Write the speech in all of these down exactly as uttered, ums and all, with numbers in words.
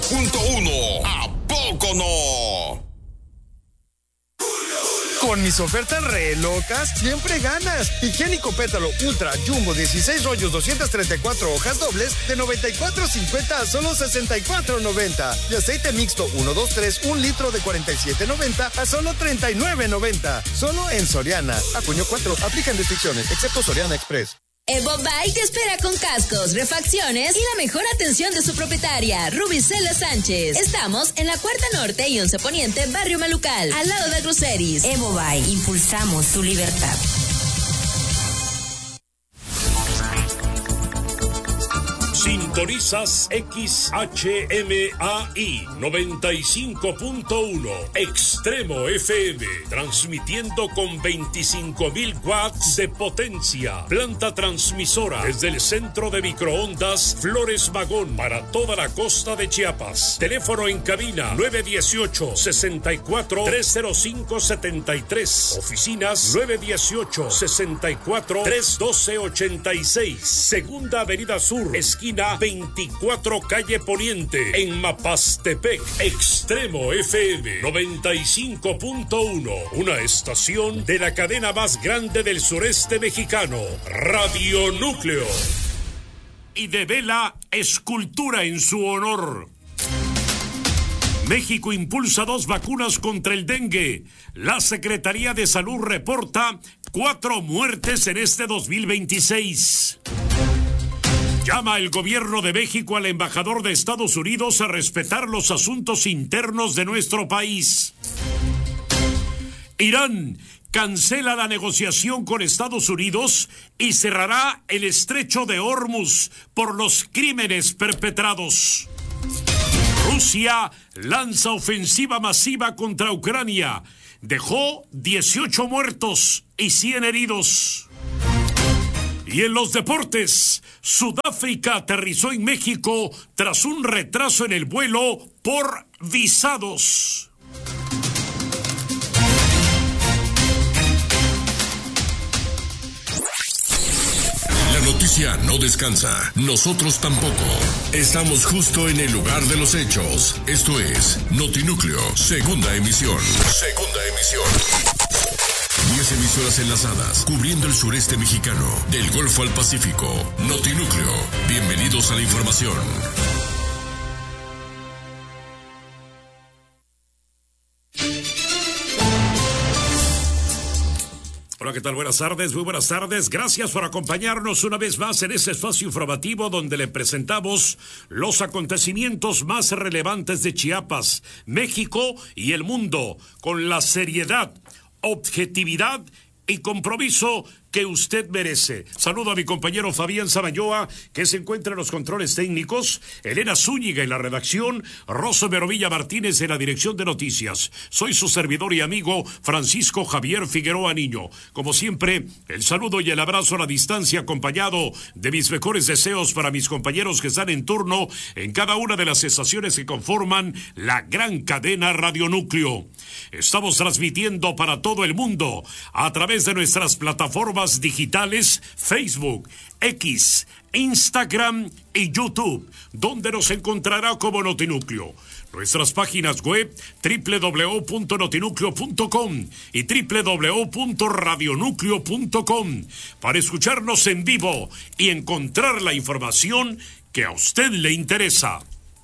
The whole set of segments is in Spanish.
punto uno. ¿A poco no? Con mis ofertas re locas, siempre ganas. Higiénico Pétalo Ultra Jumbo dieciséis rollos, doscientas treinta y cuatro hojas dobles de noventa y cuatro cincuenta a solo sesenta y cuatro noventa. Y aceite mixto uno, dos, tres, un litro de cuarenta y siete noventa a solo treinta y nueve noventa. Solo en Soriana. A junio cuatro. Aplican restricciones, excepto Soriana Express. Evo Bike te espera con cascos, refacciones y la mejor atención de su propietaria, Rubicela Sánchez. Estamos en la Cuarta Norte y Once Poniente, Barrio Malucal, al lado de Cruceris. Evo Bike, impulsamos tu libertad. Sintonizas X H M A I noventa y cinco punto uno Extremo F M, transmitiendo con veinticinco mil watts de potencia. Planta transmisora desde el centro de microondas Flores Magón para toda la costa de Chiapas. Teléfono en cabina nueve uno ocho, seis cuatro, tres cero cinco siete tres. Oficinas nueve uno ocho, seis cuatro, tres uno dos ocho seis. Segunda Avenida Sur, esquina veinticuatro calle Poniente, en Mapastepec. Extremo F M noventa y cinco punto uno, una estación de la cadena más grande del sureste mexicano, Radio Núcleo. Y devela escultura en su honor. México impulsa dos vacunas contra el dengue. La Secretaría de Salud reporta cuatro muertes en este dos mil veintiséis. Llama el gobierno de México al embajador de Estados Unidos a respetar los asuntos internos de nuestro país. Irán cancela la negociación con Estados Unidos y cerrará el estrecho de Hormuz por los crímenes perpetrados. Rusia lanza ofensiva masiva contra Ucrania. Dejó dieciocho muertos y cien heridos. Y en los deportes, Sudáfrica aterrizó en México tras un retraso en el vuelo por visados. La noticia no descansa, nosotros tampoco. Estamos justo en el lugar de los hechos. Esto es Notinúcleo, segunda emisión. Segunda emisión. Diez emisoras enlazadas, cubriendo el sureste mexicano, del Golfo al Pacífico. Notinúcleo, bienvenidos a la información. Hola, ¿qué tal? Buenas tardes, muy buenas tardes. Gracias por acompañarnos una vez más en este espacio informativo donde le presentamos los acontecimientos más relevantes de Chiapas, México y el mundo, con la seriedad, objetividad y compromiso que usted merece. Saludo a mi compañero Fabián Samayoa, que se encuentra en los controles técnicos, Elena Zúñiga en la redacción, Rosso Merovilla Martínez en la dirección de noticias. Soy su servidor y amigo Francisco Javier Figueroa Niño. Como siempre, el saludo y el abrazo a la distancia, acompañado de mis mejores deseos para mis compañeros que están en turno en cada una de las estaciones que conforman la gran cadena Radio Núcleo. Estamos transmitiendo para todo el mundo a través de nuestras plataformas digitales Facebook, X, Instagram y YouTube, donde nos encontrará como Notinúcleo. Nuestras páginas web doble u doble u doble u punto notinúcleo punto com y doble u doble u doble u punto radionúcleo punto com para escucharnos en vivo y encontrar la información que a usted le interesa.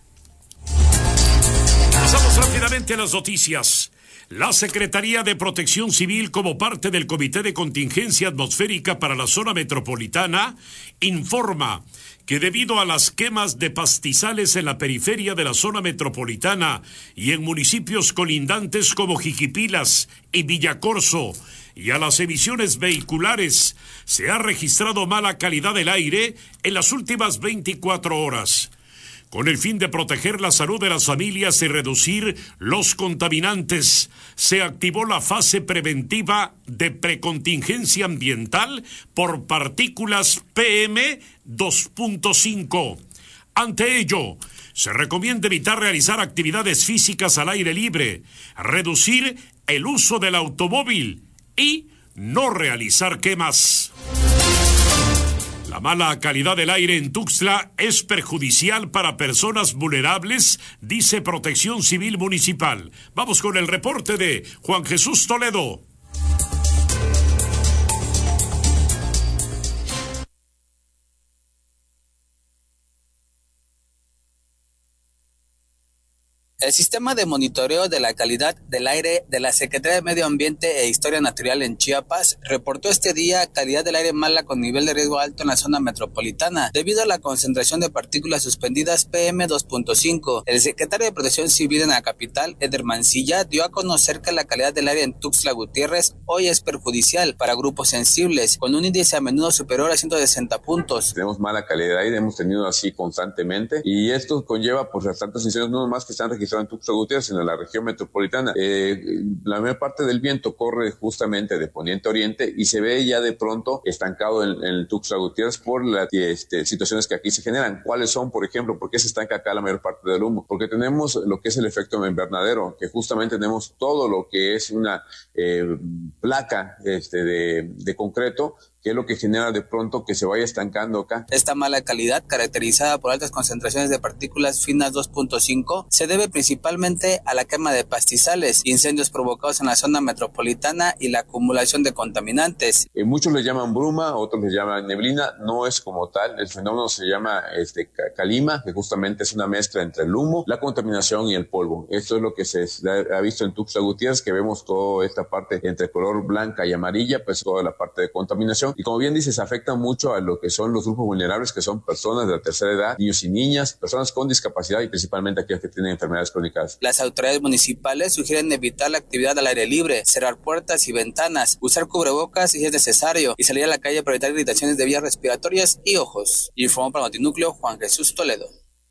Pasamos rápidamente a las noticias. La Secretaría de Protección Civil, como parte del Comité de Contingencia Atmosférica para la Zona Metropolitana, informa que debido a las quemas de pastizales en la periferia de la zona metropolitana y en municipios colindantes como Jiquipilas y Villacorso, y a las emisiones vehiculares, se ha registrado mala calidad del aire en las últimas veinticuatro horas. Con el fin de proteger la salud de las familias y reducir los contaminantes, se activó la fase preventiva de precontingencia ambiental por partículas P M dos punto cinco. Ante ello, se recomienda evitar realizar actividades físicas al aire libre, reducir el uso del automóvil y no realizar quemas. La mala calidad del aire en Tuxtla es perjudicial para personas vulnerables, dice Protección Civil Municipal. Vamos con el reporte de Juan Jesús Toledo. El sistema de monitoreo de la calidad del aire de la Secretaría de Medio Ambiente e Historia Natural en Chiapas reportó este día calidad del aire mala con nivel de riesgo alto en la zona metropolitana debido a la concentración de partículas suspendidas P M dos punto cinco. El secretario de Protección Civil en la capital, Eder Mancilla, dio a conocer que la calidad del aire en Tuxtla Gutiérrez hoy es perjudicial para grupos sensibles, con un índice a menudo superior a ciento sesenta puntos. Tenemos mala calidad de aire, hemos tenido así constantemente, y esto conlleva pues tantos incendios, no más que están registrados en Tuxtla Gutiérrez, sino en la región metropolitana. Eh, la mayor parte del viento corre justamente de poniente a oriente y se ve ya de pronto estancado en, en Tuxtla Gutiérrez por las este, situaciones que aquí se generan. ¿Cuáles son, por ejemplo? ¿Por qué se estanca acá la mayor parte del humo? Porque tenemos lo que es el efecto invernadero, que justamente tenemos todo lo que es una eh, placa este, de, de concreto, que es lo que genera de pronto que se vaya estancando acá. Esta mala calidad, caracterizada por altas concentraciones de partículas finas dos punto cinco, se debe principalmente a la quema de pastizales, incendios provocados en la zona metropolitana y la acumulación de contaminantes. Eh, muchos le llaman bruma, otros le llaman neblina, no es como tal. El fenómeno se llama este, calima, que justamente es una mezcla entre el humo, la contaminación y el polvo. Esto es lo que se ha visto en Tuxtla Gutiérrez, que vemos toda esta parte entre color blanca y amarilla, pues toda la parte de contaminación. Y como bien dices, afecta mucho a lo que son los grupos vulnerables, que son personas de la tercera edad, niños y niñas, personas con discapacidad y principalmente aquellas que tienen enfermedades crónicas. Las autoridades municipales sugieren evitar la actividad al aire libre, cerrar puertas y ventanas, usar cubrebocas si es necesario y salir a la calle para evitar irritaciones de vías respiratorias y ojos. Informó para Notinúcleo Juan Jesús Toledo.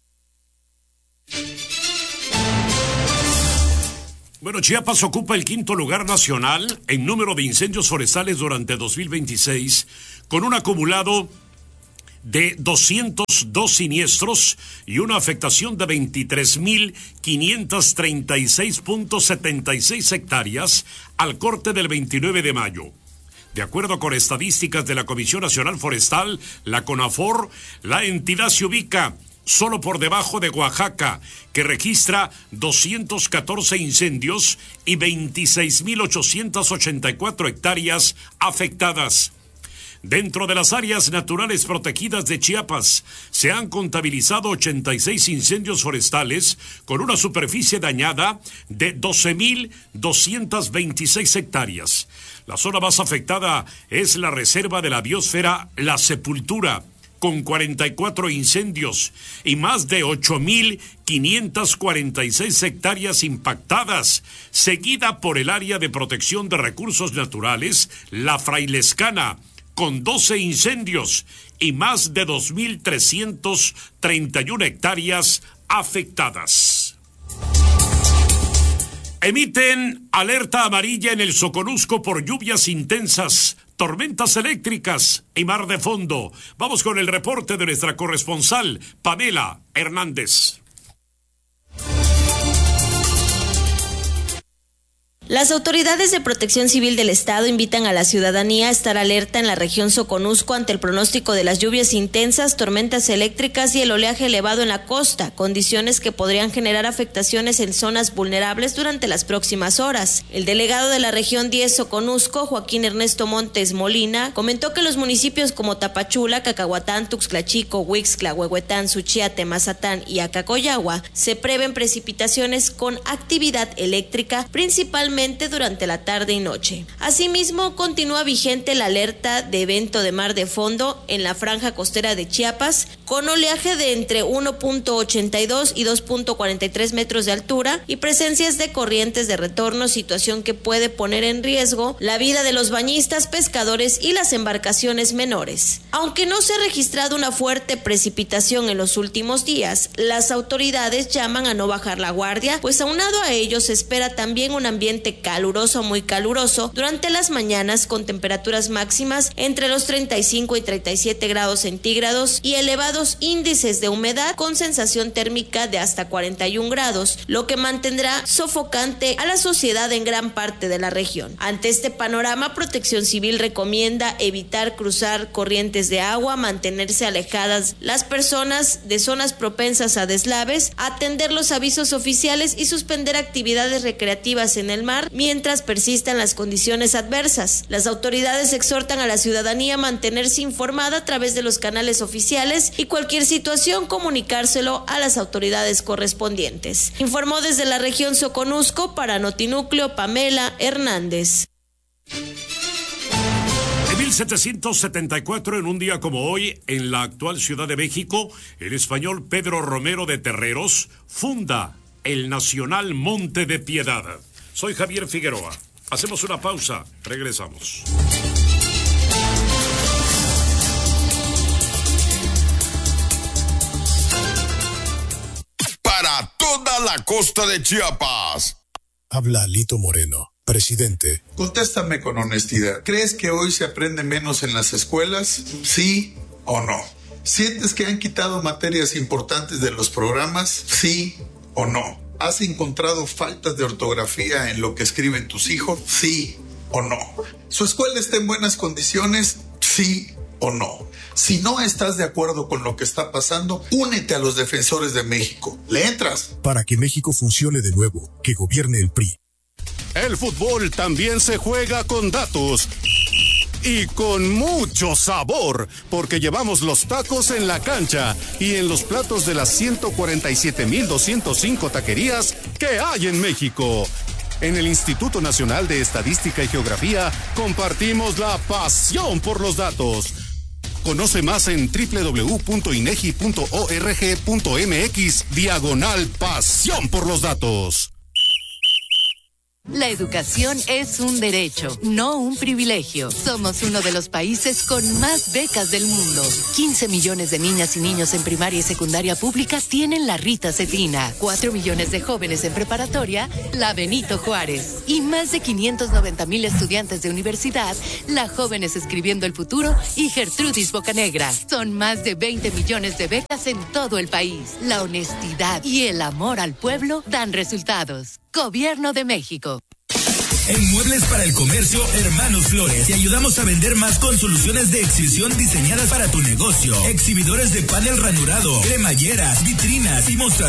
Bueno, Chiapas ocupa el quinto lugar nacional en número de incendios forestales durante dos mil veintiséis, con un acumulado de doscientos dos siniestros y una afectación de veintitrés mil quinientos treinta y seis punto setenta y seis hectáreas al corte del veintinueve de mayo. De acuerdo con estadísticas de la Comisión Nacional Forestal, la CONAFOR, la entidad se ubica solo por debajo de Oaxaca, que registra doscientos catorce incendios y veintiséis mil ochocientos ochenta y cuatro hectáreas afectadas. Dentro de las áreas naturales protegidas de Chiapas, se han contabilizado ochenta y seis incendios forestales con una superficie dañada de doce mil doscientos veintiséis hectáreas. La zona más afectada es la reserva de la biosfera La Sepultura, con cuarenta y cuatro incendios y más de ocho mil quinientas cuarenta y seis hectáreas impactadas, seguida por el área de protección de recursos naturales, La Frailescana, con doce incendios y más de dos mil trescientas treinta y una hectáreas afectadas. Emiten alerta amarilla en el Soconusco por lluvias intensas, tormentas eléctricas y mar de fondo. Vamos con el reporte de nuestra corresponsal, Pamela Hernández. Las autoridades de Protección Civil del Estado invitan a la ciudadanía a estar alerta en la región Soconusco ante el pronóstico de las lluvias intensas, tormentas eléctricas y el oleaje elevado en la costa, condiciones que podrían generar afectaciones en zonas vulnerables durante las próximas horas. El delegado de la región diez Soconusco, Joaquín Ernesto Montes Molina, comentó que los municipios como Tapachula, Cacahuatán, Tuxtla Chico, Huixtla, Huehuetán, Suchiate, Mazatán y Acacoyagua se prevén precipitaciones con actividad eléctrica, principalmente durante la tarde y noche. Asimismo, continúa vigente la alerta de evento de mar de fondo en la franja costera de Chiapas, con oleaje de entre uno punto ochenta y dos y dos punto cuarenta y tres metros de altura y presencias de corrientes de retorno, situación que puede poner en riesgo la vida de los bañistas, pescadores y las embarcaciones menores. Aunque no se ha registrado una fuerte precipitación en los últimos días, las autoridades llaman a no bajar la guardia, pues aunado a ello se espera también un ambiente caluroso, muy caluroso, durante las mañanas con temperaturas máximas entre los treinta y cinco y treinta y siete grados centígrados y elevados elevados índices de humedad con sensación térmica de hasta cuarenta y un grados, lo que mantendrá sofocante a la sociedad en gran parte de la región. Ante este panorama, Protección Civil recomienda evitar cruzar corrientes de agua, mantenerse alejadas las personas de zonas propensas a deslaves, atender los avisos oficiales y suspender actividades recreativas en el mar mientras persistan las condiciones adversas. Las autoridades exhortan a la ciudadanía a mantenerse informada a través de los canales oficiales y cualquier situación comunicárselo a las autoridades correspondientes. Informó desde la región Soconusco para Notinúcleo Pamela Hernández. En mil setecientos setenta y cuatro, en un día como hoy, en la actual Ciudad de México, el español Pedro Romero de Terreros funda el Nacional Monte de Piedad. Soy Javier Figueroa. Hacemos una pausa, regresamos. Para toda la costa de Chiapas. Habla Alito Moreno, presidente. Contéstame con honestidad. ¿Crees que hoy se aprende menos en las escuelas? ¿Sí o no? ¿Sientes que han quitado materias importantes de los programas? ¿Sí o no? ¿Has encontrado faltas de ortografía en lo que escriben tus hijos? ¿Sí o no? ¿Su escuela está en buenas condiciones? ¿Sí o no? Si no estás de acuerdo con lo que está pasando, únete a los defensores de México. ¿Le entras? Para que México funcione de nuevo, que gobierne el P R I. El fútbol también se juega con datos. Y con mucho sabor, porque llevamos los tacos en la cancha y en los platos de las ciento cuarenta y siete mil doscientos cinco taquerías que hay en México. En el Instituto Nacional de Estadística y Geografía compartimos la pasión por los datos. Conoce más en doble u doble u doble u punto inegi punto org punto mx diagonal pasión por los datos. La educación es un derecho, no un privilegio. Somos uno de los países con más becas del mundo. quince millones de niñas y niños en primaria y secundaria pública tienen la Rita Cetina. cuatro millones de jóvenes en preparatoria, la Benito Juárez. Y más de quinientos noventa mil estudiantes de universidad, la Jóvenes Escribiendo el Futuro y Gertrudis Bocanegra. Son más de veinte millones de becas en todo el país. La honestidad y el amor al pueblo dan resultados. Gobierno de México. En Muebles para el Comercio, Hermanos Flores, te ayudamos a vender más con soluciones de exhibición diseñadas para tu negocio. Exhibidores de panel ranurado, cremalleras, vitrinas y mostradores